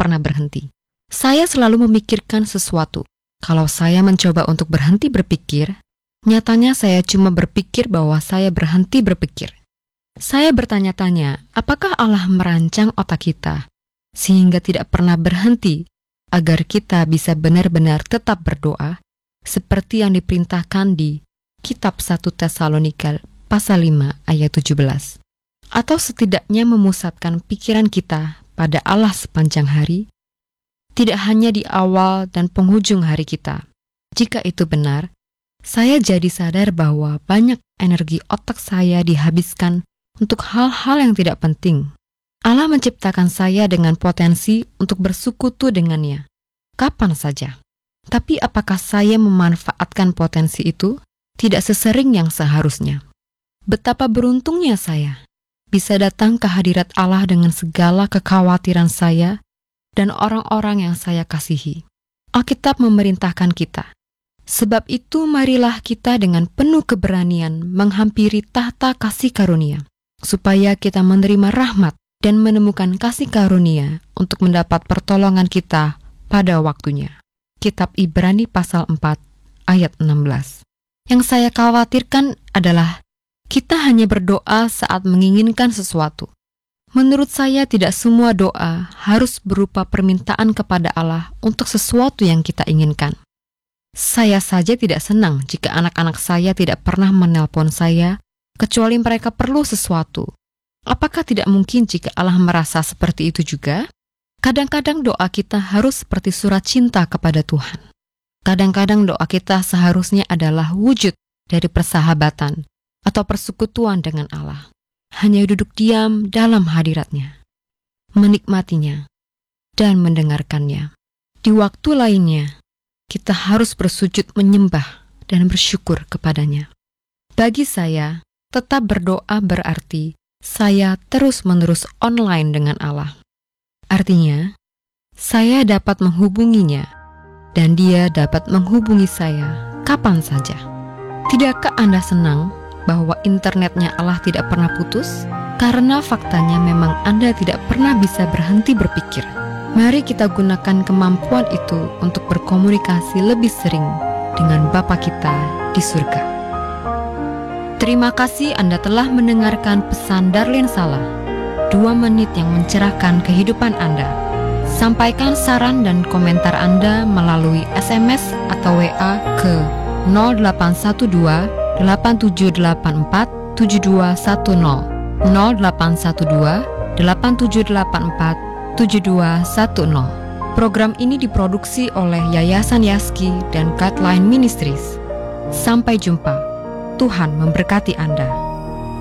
pernah berhenti. Saya selalu memikirkan sesuatu. Kalau saya mencoba untuk berhenti berpikir, nyatanya saya cuma berpikir bahwa saya berhenti berpikir. Saya bertanya-tanya, apakah Allah merancang otak kita sehingga tidak pernah berhenti agar kita bisa benar-benar tetap berdoa seperti yang diperintahkan di Kitab 1 Tesalonika pasal 5 ayat 17. Atau setidaknya memusatkan pikiran kita pada Allah sepanjang hari, tidak hanya di awal dan penghujung hari kita. Jika itu benar, saya jadi sadar bahwa banyak energi otak saya dihabiskan untuk hal-hal yang tidak penting. Allah menciptakan saya dengan potensi untuk bersekutu dengannya, kapan saja. Tapi apakah saya memanfaatkan potensi itu? Tidak sesering yang seharusnya. Betapa beruntungnya saya bisa datang ke hadirat Allah dengan segala kekhawatiran saya dan orang-orang yang saya kasihi. Alkitab memerintahkan kita. Sebab itu marilah kita dengan penuh keberanian menghampiri tahta kasih karunia, supaya kita menerima rahmat dan menemukan kasih karunia untuk mendapat pertolongan kita pada waktunya. Kitab Ibrani pasal 4 ayat 16. Yang saya khawatirkan adalah kita hanya berdoa saat menginginkan sesuatu. Menurut saya tidak semua doa harus berupa permintaan kepada Allah untuk sesuatu yang kita inginkan. Saya saja tidak senang jika anak-anak saya tidak pernah menelpon saya kecuali mereka perlu sesuatu. Apakah tidak mungkin jika Allah merasa seperti itu juga? Kadang-kadang doa kita harus seperti surat cinta kepada Tuhan. Kadang-kadang doa kita seharusnya adalah wujud dari persahabatan atau persekutuan dengan Allah. Hanya duduk diam dalam hadirat-Nya, menikmatinya, dan mendengarkannya. Di waktu lainnya, kita harus bersujud menyembah dan bersyukur kepadanya. Bagi saya, tetap berdoa berarti saya terus-menerus online dengan Allah. Artinya, saya dapat menghubunginya dan Dia dapat menghubungi saya kapan saja. Tidakkah Anda senang bahwa internetnya Allah tidak pernah putus? Karena faktanya memang Anda tidak pernah bisa berhenti berpikir. Mari kita gunakan kemampuan itu untuk berkomunikasi lebih sering dengan Bapa kita di surga. Terima kasih Anda telah mendengarkan pesan Darlene Sala, 2 menit yang mencerahkan kehidupan Anda. Sampaikan saran dan komentar Anda melalui SMS atau WA ke 0812 8784 7210 0812 8784 7210. Program ini diproduksi oleh Yayasan Yaski dan Guideline Ministries. Sampai jumpa. Tuhan memberkati Anda.